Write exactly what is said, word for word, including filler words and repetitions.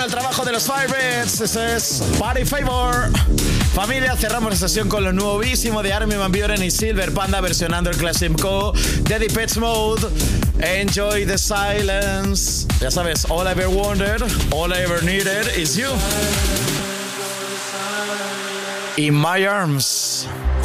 bueno, el trabajo de los Firebirds. Este es Party Favor. Familia, cerramos la sesión con lo nuevísimo de Armin van Buuren y Silver Panda versionando el clásico de Depeche Mode. Enjoy the silence. Ya sabes, all I ever wanted, all I ever needed is you. In my arms.